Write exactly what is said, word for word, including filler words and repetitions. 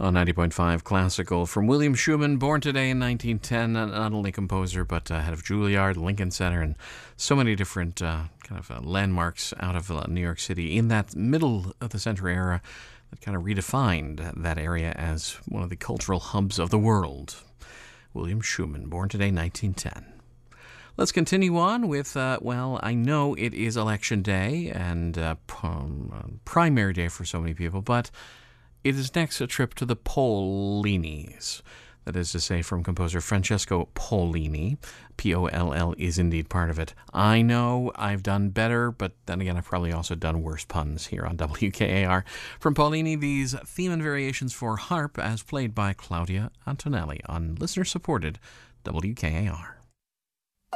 On ninety point five Classical from William Schumann, born today in nineteen ten, not only composer but uh, head of Juilliard, Lincoln Center, and so many different uh, kind of uh, landmarks out of uh, New York City in that middle of the century era that kind of redefined that area as one of the cultural hubs of the world. William Schumann, born today nineteen ten. Let's continue on with, uh, well, I know it is election day and uh, prim- primary day for so many people, but it is next a trip to the Paulinis. That is to say, from composer Francesco Paolini. P O L L is indeed part of it. I know I've done better, but then again, I've probably also done worse puns here on W K A R. From Paolini, these theme and variations for harp as played by Claudia Antonelli on listener-supported W K A R.